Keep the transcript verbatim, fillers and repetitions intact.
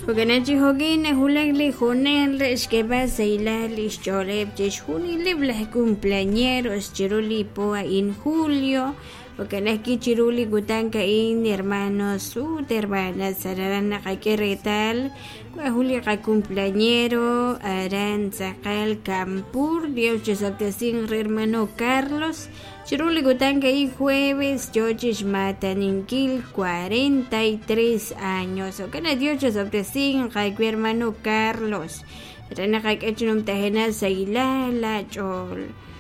Porque Hogina Hulegli Junel Esqueba Seilali Cholep Juni Libla cumpleañeros Chiruli Poa in julio. Porque aquí Chiruli Gutanca in hermanos su hermana Sarana Caqueretal. Julio cumpleañero Aran Zacal Campur Dios Josaptesin hermano Carlos. Chiruli Gutanca y jueves George Mataninquil cuarenta y tres años. O que na Dios Josaptesin mi hermano Carlos. Rana Caquechnum Tajena Sailala Chol.